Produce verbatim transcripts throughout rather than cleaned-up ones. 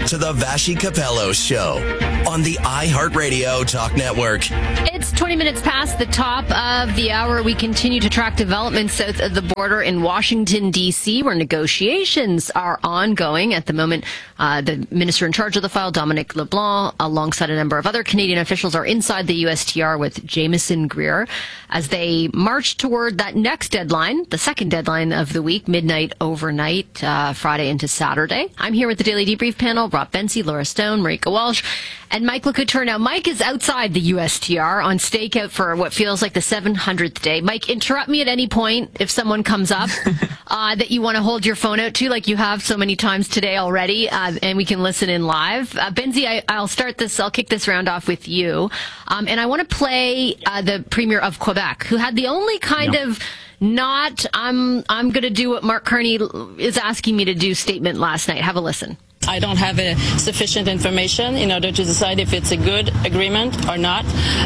to the Vassy Capello Show on the iHeartRadio Talk Network. It's twenty minutes past the top of the hour. We continue to track developments south of the border in Washington, D C, where negotiations are ongoing. At the moment, uh, the minister in charge of the file, Dominic LeBlanc, alongside a number of other Canadian officials, are inside the U S T R with Jameson Greer as they march toward that next deadline, the second deadline of the week, midnight overnight, uh, Friday into Saturday. I'm here with the Daily Debrief panel, Rob Benzie, Laura Stone, Marika Walsh, and Mike LeCouture. Now, Mike is outside the U S T R on stakeout for what feels like the seven hundredth day. Mike, interrupt me at any point if someone comes up uh, that you want to hold your phone out to, like you have so many times today already, uh, and we can listen in live. Uh, Benzie, I, I'll start this, I'll kick this round off with you. Um, and I want to play uh, the Premier of Quebec, who had the only kind no. of not, I'm, I'm going to do what Mark Carney is asking me to do statement last night. Have a listen. I don't have a sufficient information in order to decide if it's a good agreement or not.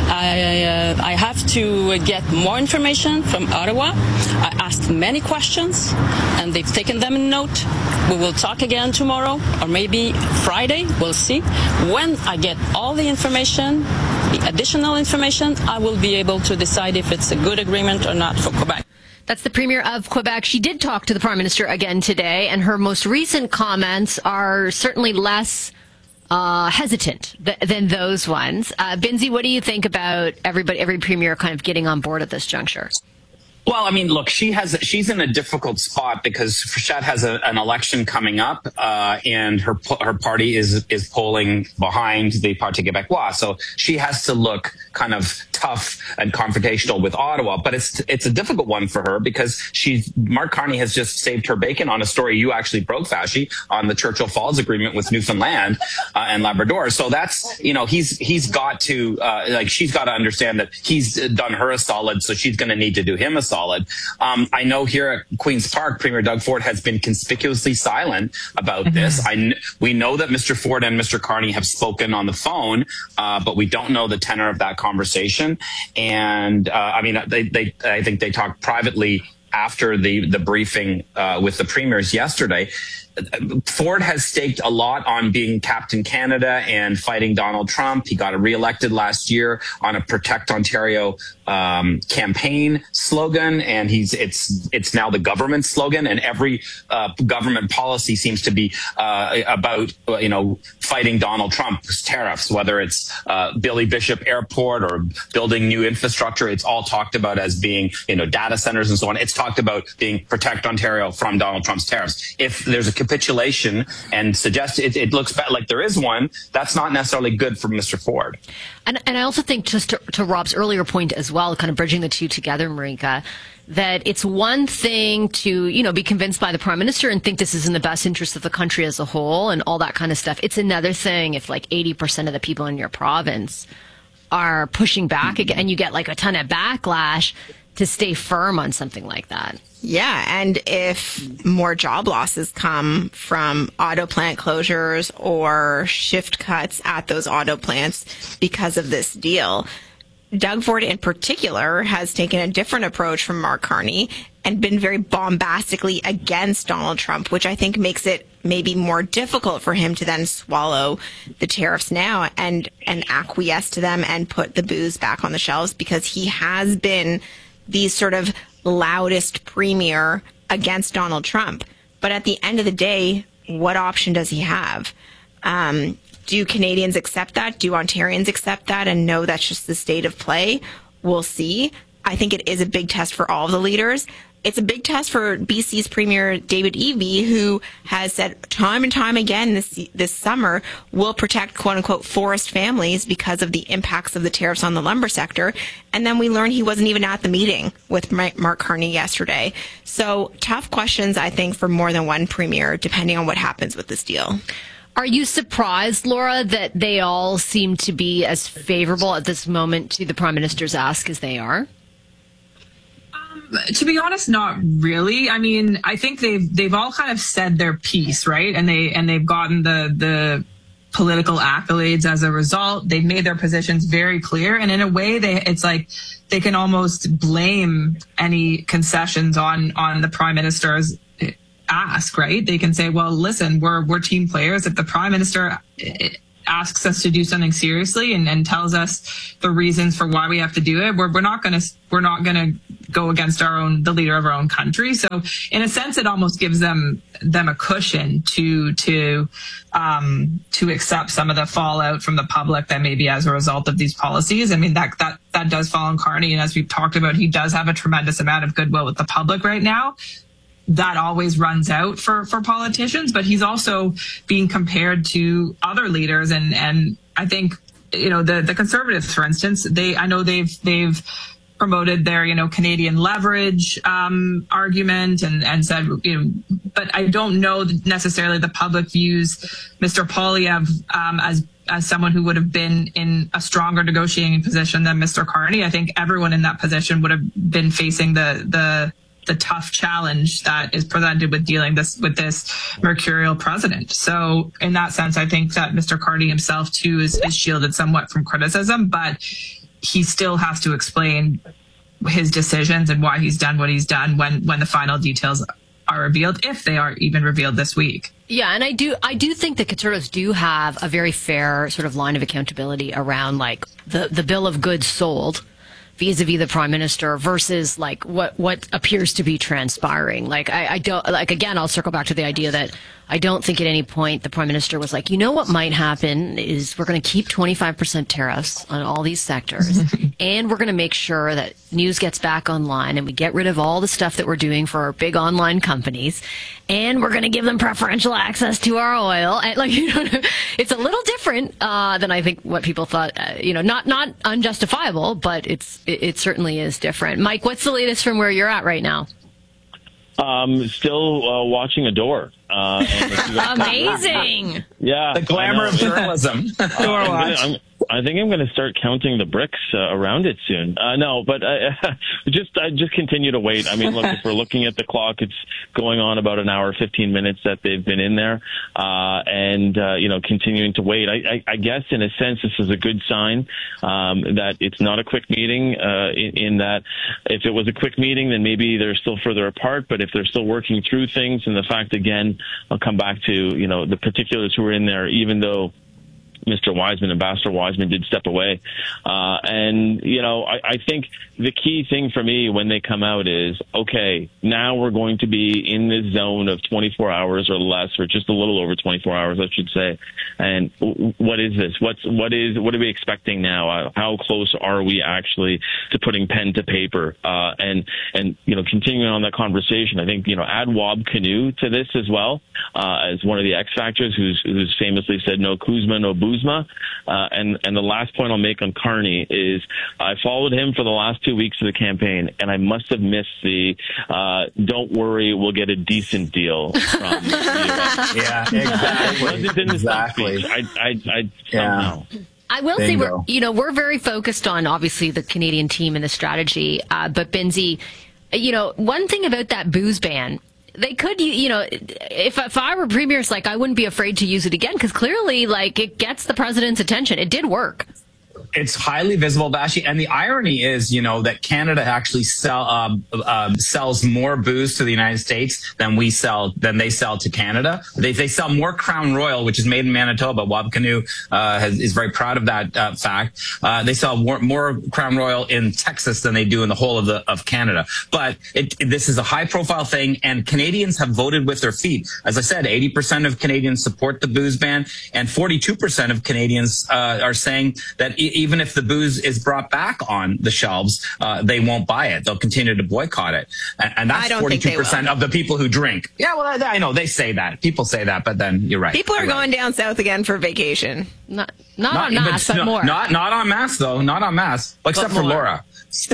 I, uh, I have to get more information from Ottawa. I asked many questions, and they've taken them in note. We will talk again tomorrow, or maybe Friday. We'll see. When I get all the information, the additional information, I will be able to decide if it's a good agreement or not for Quebec. That's the Premier of Quebec. She did talk to the Prime Minister again today, and her most recent comments are certainly less uh, hesitant th- than those ones. Uh, Benzie, what do you think about everybody, every Premier kind of getting on board at this juncture? Well, I mean, look, she has she's in a difficult spot because Frechette has a, an election coming up, uh, and her her party is is polling behind the Parti Québécois, so she has to look kind of tough and confrontational with Ottawa. But it's it's a difficult one for her because she Mark Carney has just saved her bacon on a story you actually broke, Vassy, on the Churchill Falls Agreement with Newfoundland uh, and Labrador. So that's you know he's he's got to uh, like she's got to understand that he's done her a solid, so she's going to need to do him a solid. Solid. Um, I know here at Queen's Park, Premier Doug Ford has been conspicuously silent about mm-hmm. this. I kn- we know that Mister Ford and Mister Carney have spoken on the phone, uh, but we don't know the tenor of that conversation. And uh, I mean, they, they, I think they talked privately after the the briefing uh, with the premiers yesterday. Ford has staked a lot on being Captain Canada and fighting Donald Trump. He got reelected last year on a Protect Ontario um, campaign slogan, and he's it's it's now the government slogan. And every uh, government policy seems to be uh, about you know fighting Donald Trump's tariffs, whether it's uh, Billy Bishop Airport or building new infrastructure. It's all talked about as being you know data centers and so on. It's talked about being Protect Ontario from Donald Trump's tariffs. If there's a capitulation and suggest it, it looks like there is one, that's not necessarily good for Mister Ford. And, and I also think, just to, to Rob's earlier point as well, kind of bridging the two together, Marika, that it's one thing to, you know, be convinced by the Prime Minister and think this is in the best interest of the country as a whole and all that kind of stuff. It's another thing if like eighty percent of the people in your province are pushing back again and you get like a ton of backlash to stay firm on something like that. Yeah, and if more job losses come from auto plant closures or shift cuts at those auto plants because of this deal, Doug Ford in particular has taken a different approach from Mark Carney and been very bombastically against Donald Trump, which I think makes it maybe more difficult for him to then swallow the tariffs now and, and acquiesce to them and put the booze back on the shelves, because he has been the sort of loudest premier against Donald Trump. But at the end of the day, what option does he have? Um, do Canadians accept that? Do Ontarians accept that and know that's just the state of play? We'll see. I think it is a big test for all of the leaders. It's a big test for B C's Premier David Eby, who has said time and time again this this summer will protect quote-unquote forest families because of the impacts of the tariffs on the lumber sector. And then we learned he wasn't even at the meeting with Mark Carney yesterday. So tough questions, I think, for more than one premier, depending on what happens with this deal. Are you surprised, Laura, that they all seem to be as favorable at this moment to the Prime Minister's ask as they are? To be honest, not really. I mean, I think they've they've all kind of said their piece, right? And they and they've gotten the the political accolades as a result. They've made their positions very clear, and in a way, they it's like they can almost blame any concessions on on the Prime Minister's ask, right? They can say, well, listen, we're we're team players. If the prime minister asks us to do something seriously and, and tells us the reasons for why we have to do it, we're we're not going to we're not going to go against our own the leader of our own country. So in a sense, it almost gives them them a cushion to to um, to accept some of the fallout from the public that may be as a result of these policies. I mean, that that that does fall on Carney, and as we've talked about, he does have a tremendous amount of goodwill with the public right now. That always runs out for, for politicians, but he's also being compared to other leaders. And, and I think, you know, the, the Conservatives, for instance, they, I know they've, they've promoted their, you know, Canadian leverage, um, argument and, and said, you know, but I don't know that necessarily the public views Mister Poilievre, um, as, as someone who would have been in a stronger negotiating position than Mister Carney. I think everyone in that position would have been facing the, the, the tough challenge that is presented with dealing this with this mercurial president. So in that sense, I think that Mister Carney himself too is, is shielded somewhat from criticism, but he still has to explain his decisions and why he's done what he's done when, when the final details are revealed, if they are even revealed this week. Yeah, and I do I do think the Conservatives do have a very fair sort of line of accountability around like the, the bill of goods sold vis-a-vis the prime minister versus like what, what appears to be transpiring. Like I, I don't like again, I'll circle back to the idea that I don't think at any point the prime minister was like, you know, what might happen is we're going to keep twenty-five percent tariffs on all these sectors and we're going to make sure that news gets back online and we get rid of all the stuff that we're doing for our big online companies and we're going to give them preferential access to our oil. And like, you know, it's a little different uh, than I think what people thought, uh, you know, not, not unjustifiable, but it's, it, it certainly is different. Mike, what's the latest from where you're at right now? Um, still uh, watching Adore. Uh, and Amazing. Yeah. The glamour of journalism. uh, I'm gonna, I'm, I think I'm going to start counting the bricks uh, around it soon. Uh, no, but uh, just I just continue to wait. I mean, look, if we're looking at the clock, it's going on about an hour, fifteen minutes that they've been in there, uh, and uh, you know, continuing to wait. I, I, I guess in a sense, this is a good sign um, that it's not a quick meeting. Uh, in, in that, if it was a quick meeting, then maybe they're still further apart. But if they're still working through things, and the fact again, I'll come back to you know the particulars who are in there, even though Mister Wiseman, Ambassador Wiseman, did step away. Uh, and, you know, I, I think the key thing for me when they come out is, okay, now we're going to be in this zone of twenty-four hours or less, or just a little over twenty-four hours, I should say. And what is this? What's, what is, what are we expecting now? Uh, how close are we actually to putting pen to paper? Uh, and, and, you know, continuing on that conversation, I think, you know, add Wab Kinew to this as well, uh, as one of the X factors who's, who's famously said, no Kuzma, no Buzma. Uh, and, and the last point I'll make on Carney is I followed him for the last two weeks of the campaign, and I must have missed the, uh, don't worry, we'll get a decent deal from the U S. Yeah, exactly. Wasn't in the exactly. speech. I, I, I, yeah. somehow. I will Bingo. say we're, you know, we're very focused on obviously the Canadian team and the strategy. Uh, but Benzie, you know, one thing about that booze ban, they could, you, you know, if, if I were premiers, like I wouldn't be afraid to use it again because clearly like it gets the president's attention. It did work. It's highly visible, Bashi. And the irony is, you know, that Canada actually sell, um, uh, sells more booze to the United States than we sell, than they sell to Canada. They, they sell more Crown Royal, which is made in Manitoba. Wab Kinew, uh, has, is very proud of that, uh, fact. Uh, they sell more, more Crown Royal in Texas than they do in the whole of the, of Canada. But it, this is a high profile thing, and Canadians have voted with their feet. As I said, eighty percent of Canadians support the booze ban, and forty-two percent of Canadians, uh, are saying that e- even if the booze is brought back on the shelves, uh, they won't buy it. They'll continue to boycott it. And, and that's forty-two percent of the people who drink. Yeah, well, I, I know they say that. People say that, but then you're right. People are you're going right. down south again for vacation. Not, not, not on mass, but, but no, more. Not, not on mass, though. Not on mass. Well, except But for more. Laura.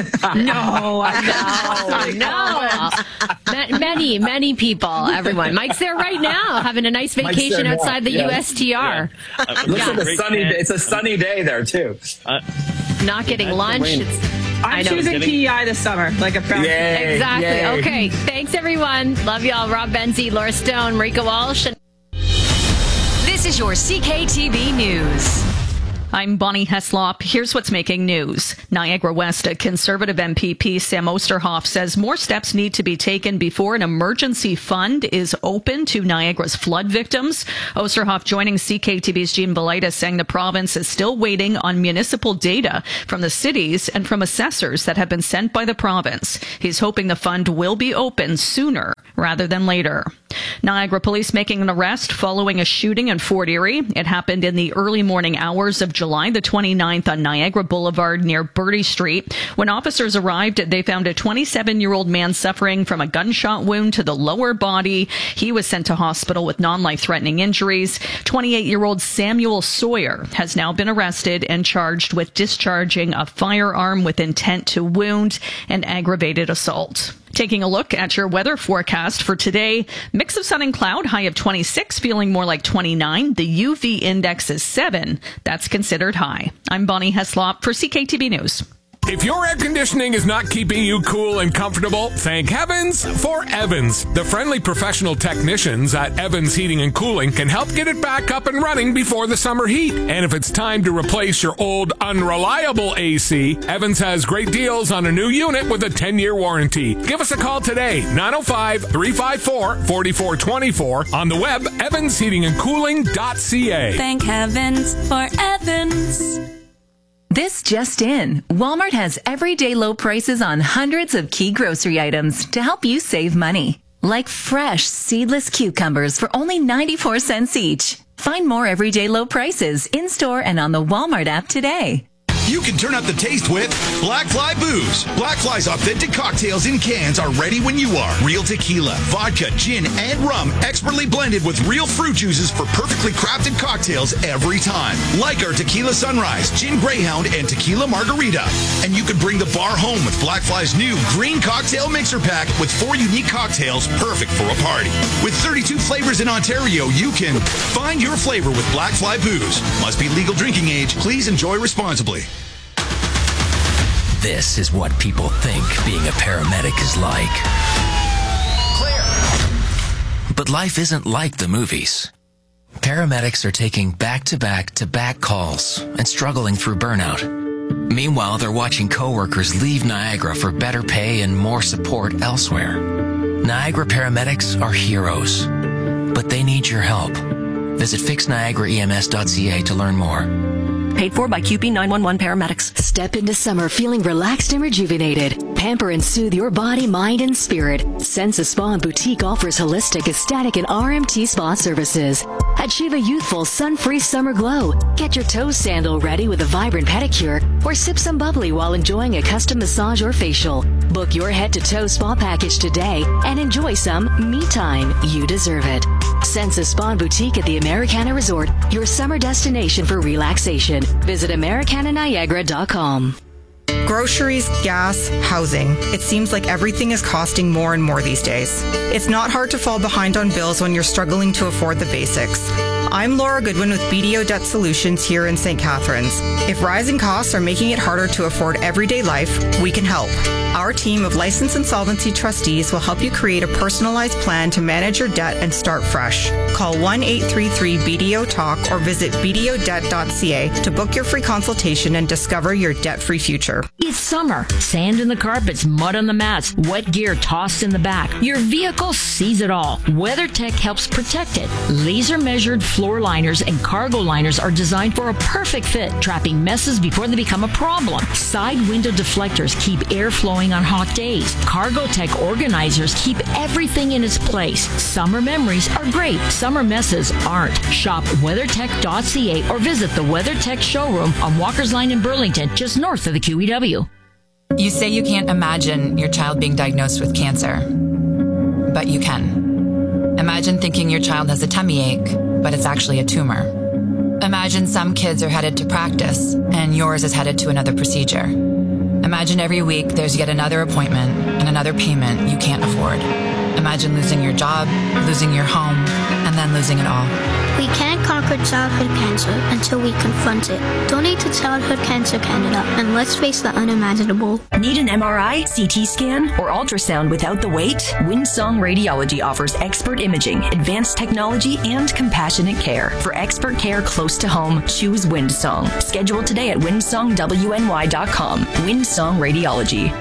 No, no, no. Ma- Many, many people, everyone. Mike's there right now, having a nice vacation there outside the now. U S T R. Yeah. Uh, Listen, yeah. the sunny day, it's a sunny day there, too. Uh, Not getting That's lunch. the rain. It's, I'm I know. choosing P E I this summer, like a proud. Yay, Exactly. yay. Okay. Thanks, everyone. Love y'all. Rob Benzie, Laura Stone, Marika Walsh. And- This is your C K T V News. I'm Bonnie Heslop. Here's what's making news. Niagara West, a Conservative M P P, Sam Osterhoff, says more steps need to be taken before an emergency fund is open to Niagara's flood victims. Osterhoff joining C K T V's Jean Belaitis, saying the province is still waiting on municipal data from the cities and from assessors that have been sent by the province. He's hoping the fund will be open sooner rather than later. Niagara police making an arrest following a shooting in Fort Erie. It happened in the early morning hours of July the twenty-ninth on Niagara Boulevard near Bertie Street. When officers arrived, they found a twenty-seven-year-old man suffering from a gunshot wound to the lower body. He was sent to hospital with non-life-threatening injuries. twenty-eight-year-old Samuel Sawyer has now been arrested and charged with discharging a firearm with intent to wound and aggravated assault. Taking a look at your weather forecast for today, mix of sun and cloud, high of twenty-six, feeling more like twenty-nine. The U V index is seven. That's considered high. I'm Bonnie Heslop for C K T V News. If your air conditioning is not keeping you cool and comfortable, thank heavens for Evans. The friendly professional technicians at Evans Heating and Cooling can help get it back up and running before the summer heat. And if it's time to replace your old, unreliable A C, Evans has great deals on a new unit with a ten-year warranty. Give us a call today, nine oh five, three five four, four four two four, on the web, evans heating and cooling dot c a. Thank heavens for Evans. This just in. Walmart has everyday low prices on hundreds of key grocery items to help you save money. Like fresh, seedless cucumbers for only ninety-four cents each. Find more everyday low prices in-store and on the Walmart app today. You can turn up the taste with Black Fly Booze. Black Fly's authentic cocktails in cans are ready when you are. Real tequila, vodka, gin, and rum, expertly blended with real fruit juices for perfectly crafted cocktails every time. Like our Tequila Sunrise, Gin Greyhound, and Tequila Margarita. And you can bring the bar home with Black Fly's new Green Cocktail Mixer Pack with four unique cocktails perfect for a party. With thirty-two flavors in Ontario, you can find your flavor with Black Fly Booze. Must be legal drinking age. Please enjoy responsibly. This is what people think being a paramedic is like. Clear. But life isn't like the movies. Paramedics are taking back-to-back-to-back calls and struggling through burnout. Meanwhile, they're watching coworkers leave Niagara for better pay and more support elsewhere. Niagara paramedics are heroes, but they need your help. Visit fix niagara e m s dot c a to learn more. Paid for by Q P nine one one paramedics. Step into summer feeling relaxed and rejuvenated. Pamper and soothe your body, mind, and spirit. Sensa Spa and Boutique offers holistic, aesthetic, and R M T spa services. Achieve a youthful, sun-free summer glow. Get your toe sandal ready with a vibrant pedicure, or sip some bubbly while enjoying a custom massage or facial. Book your head-to-toe spa package today and enjoy some me time. You deserve it. Sensa Spa and Boutique at the Americana Resort, your summer destination for relaxation. Visit americana niagara dot com. Groceries, gas, housing. It seems like everything is costing more and more these days. It's not hard to fall behind on bills when you're struggling to afford the basics. I'm Laura Goodwin with B D O Debt Solutions here in Saint Catharines. If rising costs are making it harder to afford everyday life, we can help. Our team of licensed insolvency trustees will help you create a personalized plan to manage your debt and start fresh. Call one eight three three B D O talk or visit b d o debt dot c a to book your free consultation and discover your debt-free future. It's summer. Sand in the carpets, mud on the mats, wet gear tossed in the back. Your vehicle sees it all. WeatherTech helps protect it. Laser-measured floor liners and cargo liners are designed for a perfect fit, trapping messes before they become a problem. Side window deflectors keep air flowing on hot days. Cargotech organizers keep everything in its place. Summer memories are great. Summer messes aren't. Shop weather tech dot c a or visit the WeatherTech showroom on Walker's Line in Burlington, just north of the Q E W. You say you can't imagine your child being diagnosed with cancer, but you can. Imagine thinking your child has a tummy ache, but it's actually a tumor. Imagine some kids are headed to practice, and yours is headed to another procedure. Imagine every week there's yet another appointment and another payment you can't afford. Imagine losing your job, losing your home, and then losing it all. We can't conquer childhood cancer until we confront it. Donate to Childhood Cancer Canada and let's face the unimaginable. Need an M R I, C T scan, or ultrasound without the wait? Windsong Radiology offers expert imaging, advanced technology, and compassionate care. For expert care close to home, choose Windsong. Schedule today at windsong w n y dot com. Windsong Radiology.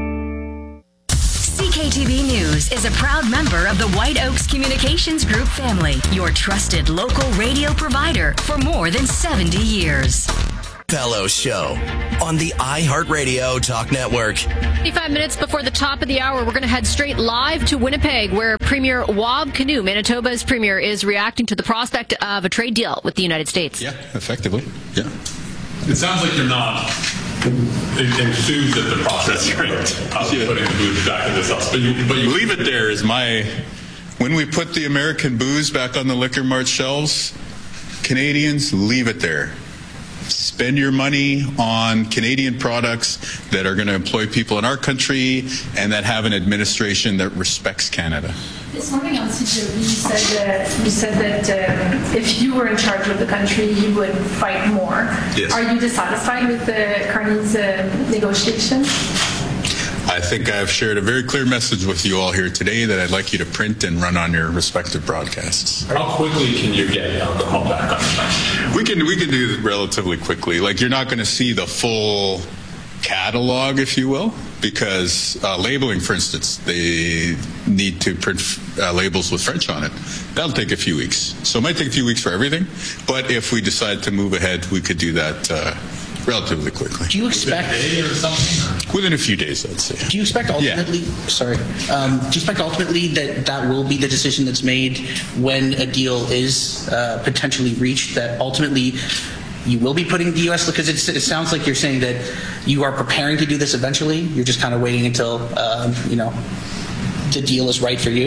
C K T V News is a proud member of the White Oaks Communications Group family, your trusted local radio provider for more than seventy years. Fellow Show on the iHeartRadio Talk Network. twenty-five minutes before the top of the hour, we're going to head straight live to Winnipeg, where Premier Wab Kinew, Manitoba's premier, is reacting to the prospect of a trade deal with the United States. Yeah, effectively. Yeah. It sounds like you're not enthused at the process of putting the booze back in this house, but you, but you leave it there. Is my when we put the American booze back on the Liquor Mart shelves, Canadians, leave it there. Spend your money on Canadian products that are going to employ people in our country and that have an administration that respects Canada. This morning on C J O B, you said, uh, you said that uh, if you were in charge of the country, you would fight more. Yes. Are you dissatisfied with the Carney's uh, negotiations? I think I've shared a very clear message with you all here today that I'd like you to print and run on your respective broadcasts. How quickly can you get alcohol back on the We can we can do it relatively quickly. Like, you're not going to see the full catalog, if you will, because uh, labeling, for instance, they need to print uh, labels with French on it. That'll take a few weeks. So it might take a few weeks for everything, but if we decide to move ahead, we could do that uh, relatively quickly. Do you expect within a day or something? Within a few days, I'd say. Do you expect ultimately? Yeah. Sorry. Um, do you expect ultimately that that will be the decision that's made when a deal is uh, potentially reached? That ultimately you will be putting the U S because it's, it sounds like you're saying that you are preparing to do this eventually. You're just kind of waiting until um, you know the deal is right for you.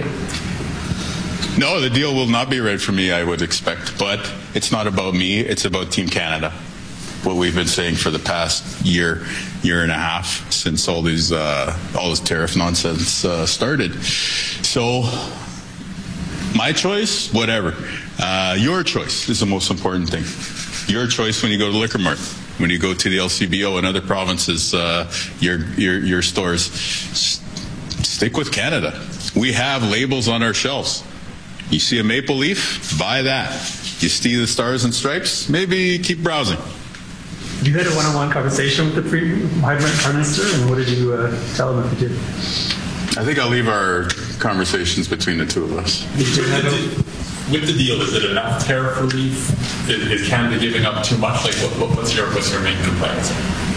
No, the deal will not be right for me, I would expect. But it's not about me. It's about Team Canada. What we've been saying for the past year, year and a half, since all these uh, all this tariff nonsense uh, started. So, my choice, whatever. Uh, your choice is the most important thing. Your choice when you go to Liquor Mart, when you go to the L C B O and other provinces, uh, your, your your stores. S- stick with Canada. We have labels on our shelves. You see a maple leaf, buy that. You see the stars and stripes, maybe keep browsing. You had a one-on-one conversation with the Prime Minister, and what did you uh, tell him if you did? I think I'll leave our conversations between the two of us. With the, with the deal, is it enough tariff relief? Is, is Canada giving up too much? Like, what, what, what's your what's your main complaints?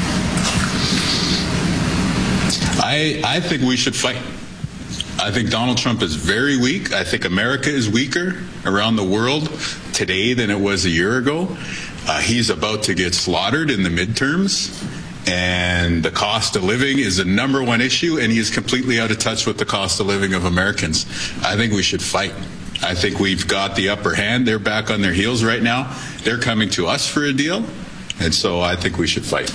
I I think we should fight. I think Donald Trump is very weak. I think America is weaker around the world today than it was a year ago. Uh, he's about to get slaughtered in the midterms, and the cost of living is the number one issue, and he is completely out of touch with the cost of living of Americans. I think we should fight. I think we've got the upper hand. They're back on their heels right now. They're coming to us for a deal, and so I think we should fight.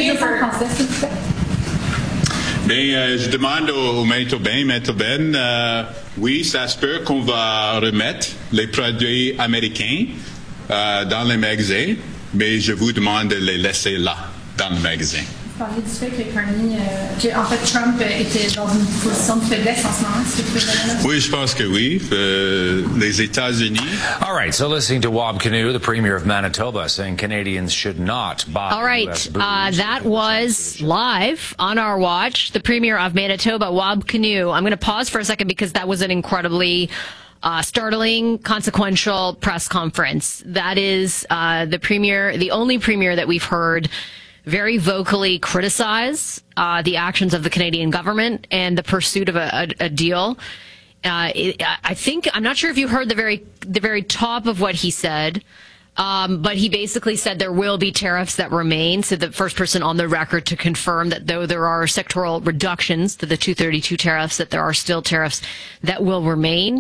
Bien, euh, je demande au Manitobain, Manitobaine, euh, oui, ça se peut qu'on va remettre les produits américains euh, dans les magasins, mais je vous demande de les laisser là, dans le magasin. Vous parliez du fait que Carney, euh, que, en fait, Trump était dans une position de faiblesse en ce moment. Est-ce que vous pouvez donner? Oui, je pense que oui. Euh, les États-Unis. All right, so listening to Wab Kinew, the Premier of Manitoba, saying Canadians should not buy. All right, uh, that was live on our watch. The Premier of Manitoba, Wab Kinew. I'm going to pause for a second because that was an incredibly Uh, startling, consequential press conference. That is uh, the premier, the only premier that we've heard very vocally criticize uh, the actions of the Canadian government and the pursuit of a, a, a deal. Uh, it, I think I'm not sure if you heard the very the very top of what he said, um, but he basically said there will be tariffs that remain. So the first person on the record to confirm that though there are sectoral reductions to the two thirty-two tariffs, that there are still tariffs that will remain.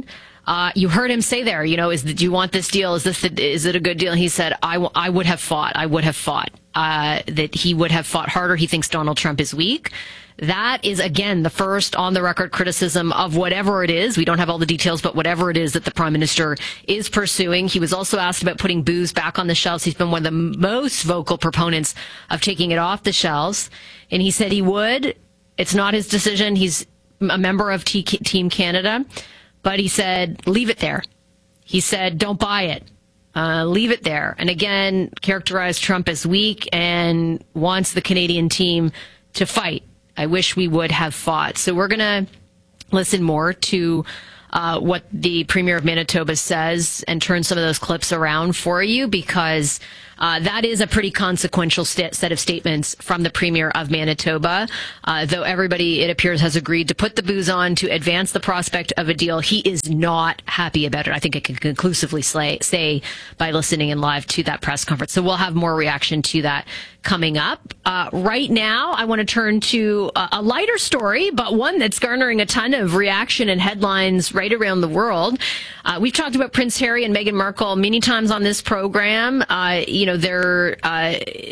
Uh, you heard him say there, you know, is do you want this deal? Is this the, is it a good deal? And he said, I, w- I would have fought. I would have fought. Uh, that he would have fought harder. He thinks Donald Trump is weak. That is, again, the first on-the-record criticism of whatever it is. We don't have all the details, but whatever it is that the Prime Minister is pursuing. He was also asked about putting booze back on the shelves. He's been one of the most vocal proponents of taking it off the shelves. And he said he would. It's not his decision. He's a member of T- Team Canada. But he said, leave it there. He said, don't buy it. Uh, leave it there. And again, characterized Trump as weak and wants the Canadian team to fight. I wish we would have fought. So we're going to listen more to uh, what the Premier of Manitoba says and turn some of those clips around for you, because uh, that is a pretty consequential st- set of statements from the Premier of Manitoba. Uh, though everybody, it appears, has agreed to put the booze on to advance the prospect of a deal, he is not happy about it. I think I can conclusively slay, say by listening in live to that press conference. So we'll have more reaction to that coming up. Uh, right now, I want to turn to a, a lighter story, but one that's garnering a ton of reaction and headlines right around the world. Uh, we've talked about Prince Harry and Meghan Markle many times on this program. Uh, you know, their uh,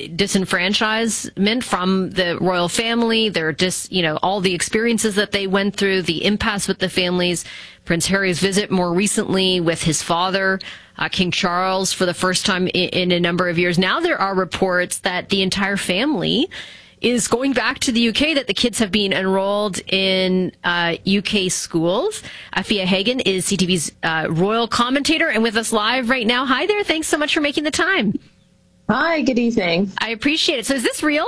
disenfranchisement from the royal family, their dis, you know, all the experiences that they went through, the impasse with the families. Prince Harry's visit more recently with his father, Uh, King Charles, for the first time in, in a number of years. Now there are reports that the entire family is going back to the U K, that the kids have been enrolled in uh, U K schools. Afia Hagen is C T V's uh, royal commentator and with us live right now. Hi there. Thanks so much for making the time. Hi, good evening. I appreciate it. So is this real?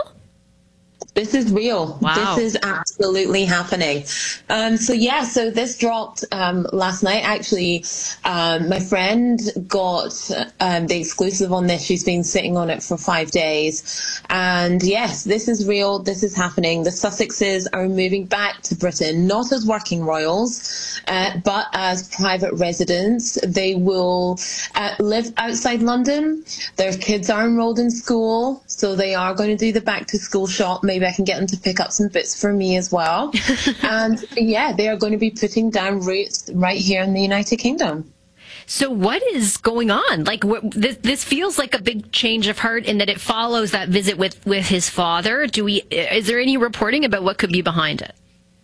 This is real. Wow. This is absolutely happening. Um, so yeah, so this dropped um, last night. Actually, um, my friend got um, the exclusive on this. She's been sitting on it for five days. And yes, this is real. This is happening. The Sussexes are moving back to Britain, not as working royals, uh, but as private residents. They will uh, live outside London. Their kids are enrolled in school, so they are going to do the back to school shop. Maybe I can get them to pick up some bits for me as well. And yeah, they are going to be putting down roots right here in the United Kingdom. So what is going on? Like, what, this, this feels like a big change of heart in that it follows that visit with, with his father. Do we? Is there any reporting about what could be behind it?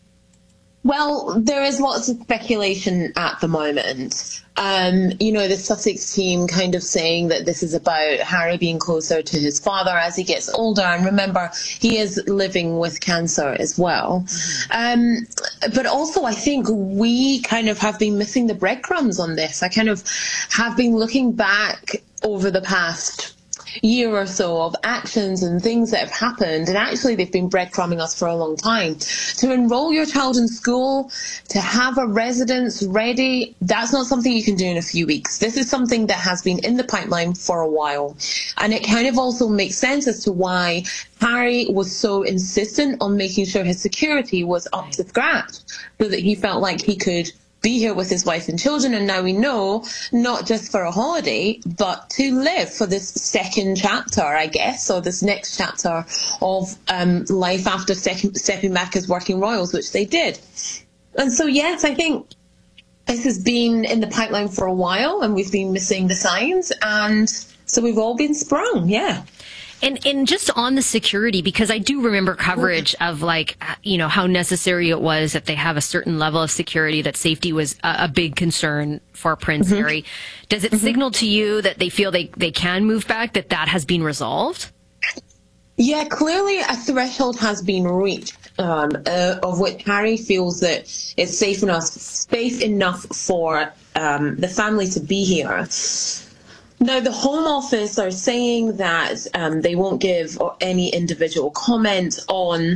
Well, there is lots of speculation at the moment. Um, you know, the Sussex team kind of saying that this is about Harry being closer to his father as he gets older. And remember, he is living with cancer as well. Um, but also, I think we kind of have been missing the breadcrumbs on this. I kind of have been looking back over the past year or so of actions and things that have happened, and actually they've been breadcrumbing us for a long time. To enroll your child in school, to have a residence ready, that's not something you can do in a few weeks. This is something that has been in the pipeline for a while, and it kind of also makes sense as to why Harry was so insistent on making sure his security was up to scratch, so that he felt like he could be here with his wife and children. And now we know, not just for a holiday, but to live for this second chapter, I guess, or this next chapter of um, life after stepping, stepping back as working royals, which they did. And so, yes, I think this has been in the pipeline for a while, and we've been missing the signs. And so we've all been sprung, yeah. And and just on the security, because I do remember coverage of, like, you know, how necessary it was that they have a certain level of security, that safety was a, a big concern for Prince mm-hmm. Harry. Does it mm-hmm. signal to you that they feel they, they can move back, that that has been resolved? Yeah, clearly a threshold has been reached, um, uh, of which Harry feels that it's safe enough, safe enough for um, the family to be here. Now, the Home Office are saying that um, they won't give any individual comment on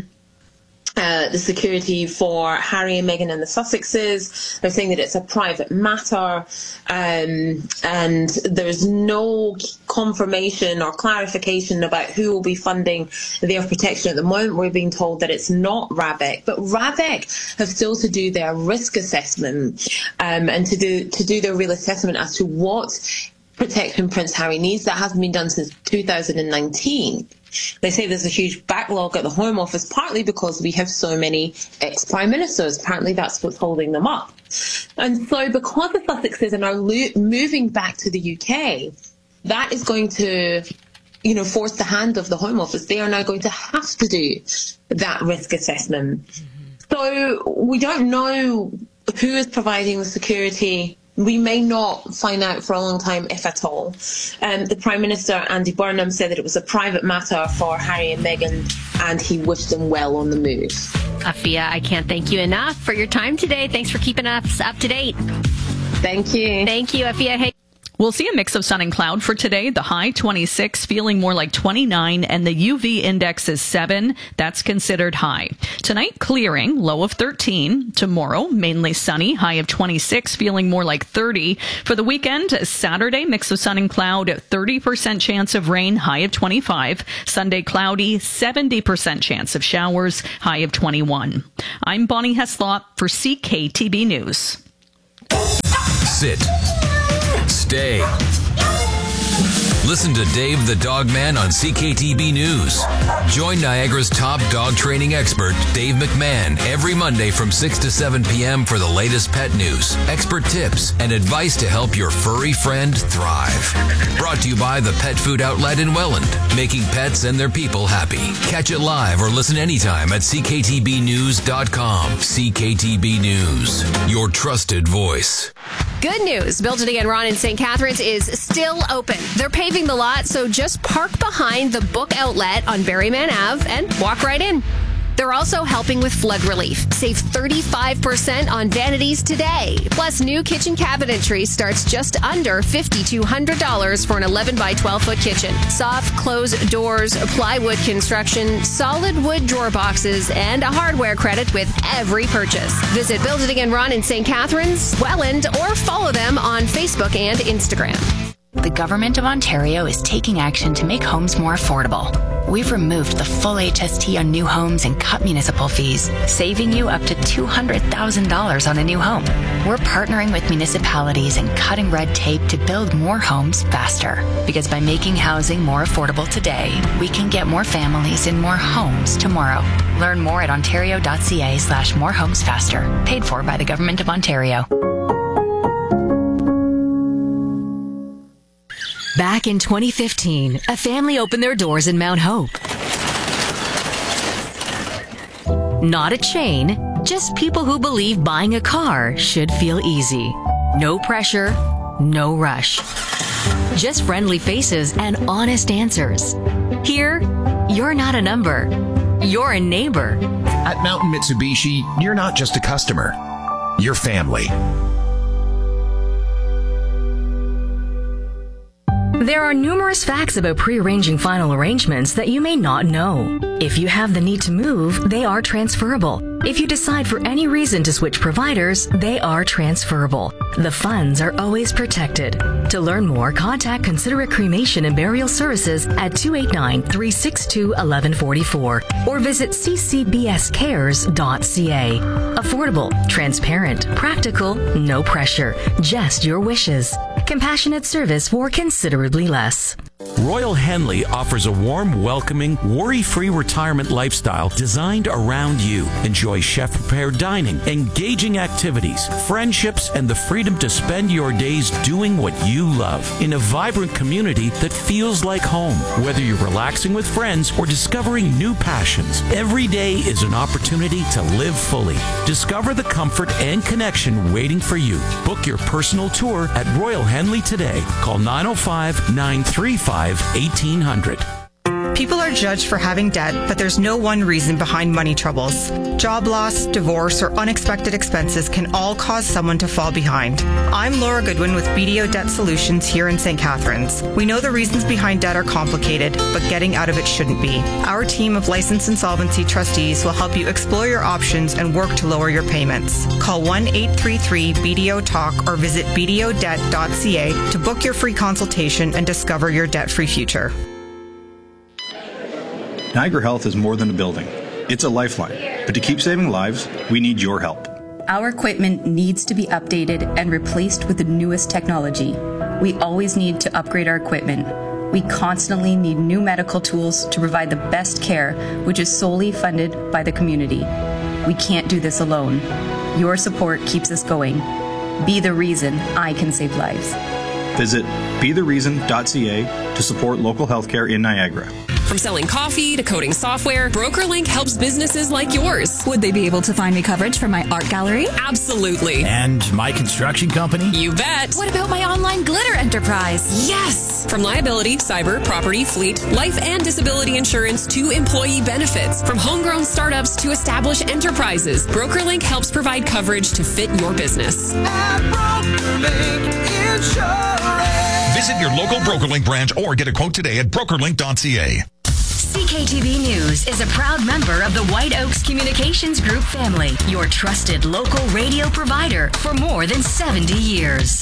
uh, the security for Harry and Meghan and the Sussexes. They're saying that it's a private matter, um, and there's no confirmation or clarification about who will be funding their protection at the moment. We're being told that it's not RABEC, but RABEC have still to do their risk assessment um, and to do to do their real assessment as to what protect whom Prince Harry needs. That hasn't been done since two thousand nineteen. They say there's a huge backlog at the Home Office, partly because we have so many ex-prime ministers. Apparently that's what's holding them up. And so because the Sussexes are now lo- moving back to the U K, that is going to, you know, force the hand of the Home Office. They are now going to have to do that risk assessment. Mm-hmm. So we don't know who is providing the security. We may not find out for a long time, if at all. Um, the Prime Minister, Andy Burnham, said that it was a private matter for Harry and Meghan, and he wished them well on the move. Afia, I can't thank you enough for your time today. Thanks for keeping us up to date. Thank you. Thank you, Afia. Hey. We'll see a mix of sun and cloud for today. The high twenty-six, feeling more like twenty-nine, and the U V index is seven. That's considered high. Tonight, clearing, low of thirteen. Tomorrow, mainly sunny, high of twenty-six, feeling more like thirty. For the weekend, Saturday, mix of sun and cloud, thirty percent chance of rain, high of twenty-five. Sunday, cloudy, seventy percent chance of showers, high of twenty-one. I'm Bonnie Heslop for C K T B News. Sit. Stay. Listen to Dave the Dog Man on C K T B News. Join Niagara's top dog training expert, Dave McMahon, every Monday from six to seven p.m. for the latest pet news, expert tips, and advice to help your furry friend thrive. Brought to you by the Pet Food Outlet in Welland, making pets and their people happy. Catch it live or listen anytime at c k t b news dot com. C K T B News, your trusted voice. Good news. Build It Again Ron in Saint Catharines is still open. They're paving the lot, so just park behind the book outlet on Berryman Avenue and walk right in. They're also helping with flood relief. Save thirty-five percent on vanities today. Plus, new kitchen cabinetry starts just under five thousand two hundred dollars for an eleven by twelve foot kitchen. Soft close doors, plywood construction, solid wood drawer boxes, and a hardware credit with every purchase. Visit Build It Again Ron in Saint Catharines, Welland, or follow them on Facebook and Instagram. The Government of Ontario is taking action to make homes more affordable. We've removed the full H S T on new homes and cut municipal fees, saving you up to two hundred thousand dollars on a new home. We're partnering with municipalities and cutting red tape to build more homes faster. Because by making housing more affordable today, we can get more families in more homes tomorrow. Learn more at ontario.ca slash more homes faster. Paid for by the Government of Ontario. Back in twenty fifteen, a family opened their doors in Mount Hope. Not a chain, just people who believe buying a car should feel easy. No pressure, no rush. Just friendly faces and honest answers. Here, you're not a number. You're a neighbor. At Mountain Mitsubishi, you're not just a customer. You're family. There are numerous facts about pre-arranging final arrangements that you may not know. If you have the need to move, they are transferable. If you decide for any reason to switch providers, they are transferable. The funds are always protected. To learn more, contact Considerate Cremation and Burial Services at two eight nine, three six two, one one four four or visit c c b s cares dot c a. Affordable, transparent, practical, no pressure, just your wishes. Compassionate service for considerably less. Royal Henley offers a warm, welcoming, worry-free retirement lifestyle designed around you. Enjoy chef-prepared dining, engaging activities, friendships, and the freedom to spend your days doing what you love in a vibrant community that feels like home. Whether you're relaxing with friends or discovering new passions, every day is an opportunity to live fully. Discover the comfort and connection waiting for you. Book your personal tour at Royal Henley today. Call nine oh five, nine three five, eighteen hundred. People are judged for having debt, but there's no one reason behind money troubles. Job loss, divorce, or unexpected expenses can all cause someone to fall behind. I'm Laura Goodwin with B D O Debt Solutions here in Saint Catharines. We know the reasons behind debt are complicated, but getting out of it shouldn't be. Our team of licensed insolvency trustees will help you explore your options and work to lower your payments. Call one eight three three B D O talk or visit b d o debt dot c a to book your free consultation and discover your debt-free future. Niagara Health is more than a building. It's a lifeline. But to keep saving lives, we need your help. Our equipment needs to be updated and replaced with the newest technology. We always need to upgrade our equipment. We constantly need new medical tools to provide the best care, which is solely funded by the community. We can't do this alone. Your support keeps us going. Be the reason I can save lives. Visit be the reason dot c a to support local healthcare in Niagara. From selling coffee to coding software, BrokerLink helps businesses like yours. Would they be able to find me coverage for my art gallery? Absolutely. And my construction company? You bet. What about my online glitter enterprise? Yes. From liability, cyber, property, fleet, life and disability insurance to employee benefits. From homegrown startups to established enterprises, BrokerLink helps provide coverage to fit your business. At BrokerLink Insurance. Visit your local BrokerLink branch or get a quote today at broker link dot c a. C K T V News is a proud member of the White Oaks Communications Group family, your trusted local radio provider for more than seventy years.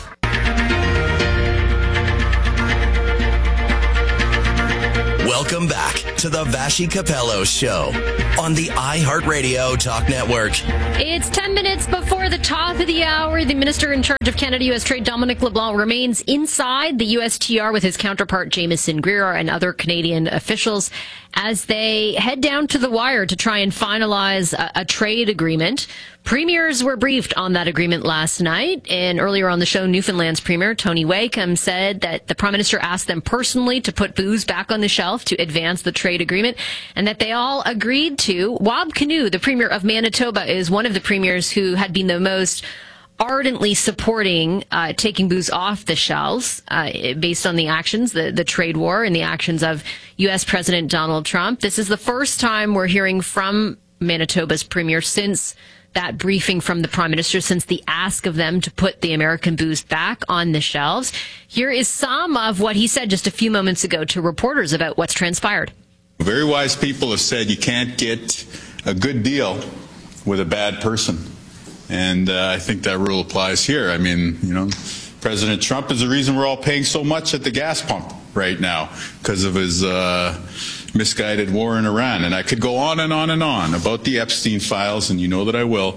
Welcome back to the Vassy Capello Show on the iHeartRadio Talk Network. It's ten minutes before the top of the hour. The Minister in charge of Canada U S Trade, Dominic LeBlanc, remains inside the U S T R with his counterpart, Jameson Greer, and other Canadian officials as they head down to the wire to try and finalize a, a trade agreement. Premiers were briefed on that agreement last night, and earlier on the show, Newfoundland's Premier Tony Wakeham said that the Prime Minister asked them personally to put booze back on the shelf to advance the trade agreement, and that they all agreed to. Wab Kinew, the Premier of Manitoba, is one of the premiers who had been the most ardently supporting uh, taking booze off the shelves uh, based on the actions, the, the trade war and the actions of U S President Donald Trump. This is the first time we're hearing from Manitoba's Premier since that briefing from the Prime Minister, since the ask of them to put the American booze back on the shelves. Here is some of what he said just a few moments ago to reporters about what's transpired. Very wise people have said you can't get a good deal with a bad person. And uh, I think that rule applies here. I mean, you know, President Trump is the reason we're all paying so much at the gas pump right now because of his uh, misguided war in Iran. And I could go on and on and on about the Epstein files, and you know that I will.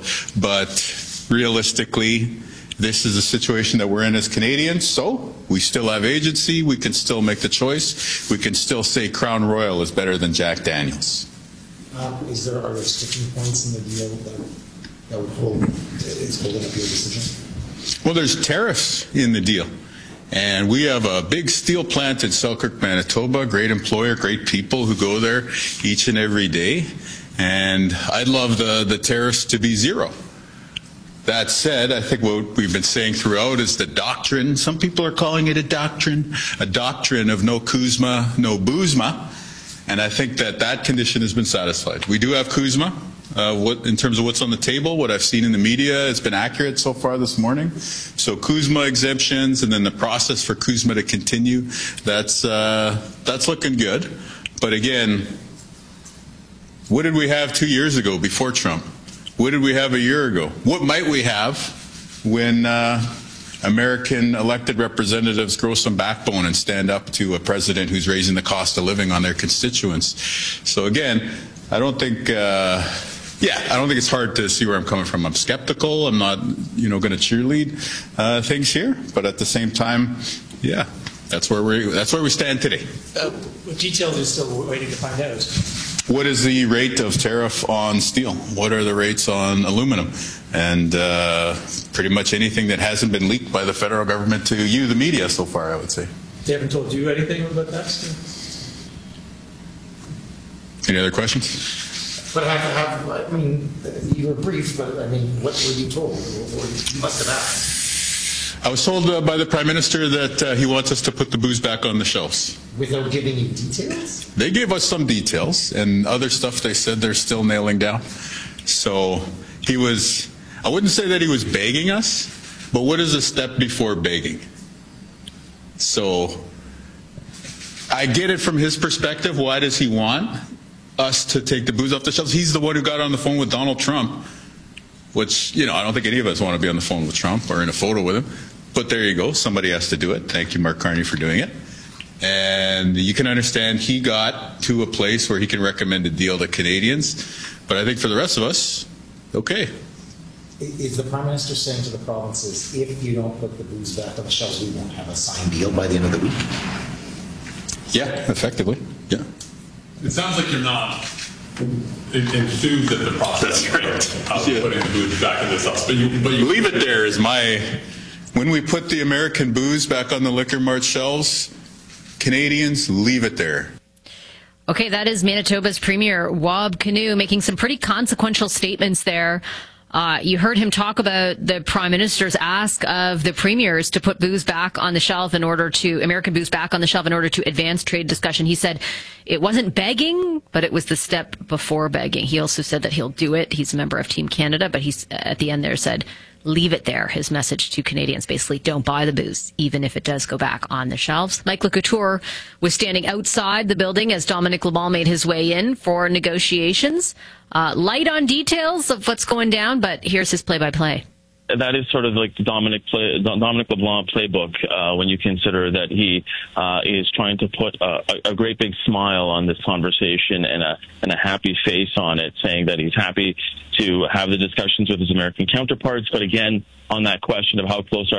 But realistically, this is a situation that we're in as Canadians. So we still have agency. We can still make the choice. We can still say Crown Royal is better than Jack Daniels. Um, is there, are there sticking points in the deal that, that would hold, it's holding up your decision? Well, there's tariffs in the deal. And we have a big steel plant in Selkirk, Manitoba, great employer, great people who go there each and every day. And I'd love the, the tariffs to be zero. That said, I think what we've been saying throughout is the doctrine. Some people are calling it a doctrine, a doctrine of no Kuzma, no Boozma. And I think that that condition has been satisfied. We do have Kuzma. Uh, what, in terms of what's on the table, what I've seen in the media has been accurate so far this morning. So Kuzma exemptions and then the process for Kuzma to continue, that's, uh, that's looking good. But again, what did we have two years ago before Trump? What did we have a year ago? What might we have when uh, American elected representatives grow some backbone and stand up to a president who's raising the cost of living on their constituents? So again, I don't think... Uh, Yeah, I don't think it's hard to see where I'm coming from. I'm skeptical. I'm not, you know, going to cheerlead uh, things here, but at the same time, yeah, that's where we that's where we stand today. Uh, what details are still waiting to find out? What is the rate of tariff on steel? What are the rates on aluminum? And uh, pretty much anything that hasn't been leaked by the federal government to you, the media, so far, I would say. They haven't told you anything about that still? Any other questions? But I have, I mean, you were briefed, but I mean, what were you told? Or you must have asked. I was told uh, by the Prime Minister that uh, he wants us to put the booze back on the shelves. Without giving you details? They gave us some details, and other stuff they said they're still nailing down. So he was, I wouldn't say that he was begging us, but what is a step before begging? So I get it from his perspective. Why does he want us to take the booze off the shelves? He's the one who got on the phone with Donald Trump, which, you know, I don't think any of us want to be on the phone with Trump or in a photo with him. But there you go. Somebody has to do it. Thank you, Mark Carney, for doing it. And you can understand he got to a place where he can recommend a deal to Canadians. But I think for the rest of us, okay. Is the Prime Minister saying to the provinces, if you don't put the booze back on the shelves, we won't have a signed deal by the end of the week? Yeah, effectively. Yeah. It sounds like you're not enthused at the process right. of yeah. putting the booze back in the shelves. But you, but you leave it there is my... When we put the American booze back on the Liquor Mart shelves, Canadians, leave it there. Okay, that is Manitoba's Premier, Wab Kinew, making some pretty consequential statements there. Uh, you heard him talk about the Prime Minister's ask of the premiers to put booze back on the shelf in order to, American booze back on the shelf in order to advance trade discussion. He said it wasn't begging, but it was the step before begging. He also said that he'll do it. He's a member of Team Canada, but he's at the end there said, leave it there. His message to Canadians, basically, don't buy the booze, even if it does go back on the shelves. Mike LeCouture was standing outside the building as Dominic LeBlanc made his way in for negotiations. Uh, light on details of what's going down, but here's his play-by-play. That is sort of like the Dominic play, Dominic LeBlanc playbook uh, when you consider that he uh, is trying to put a, a great big smile on this conversation and a and a happy face on it, saying that he's happy to have the discussions with his American counterparts. But again, on that question of how close are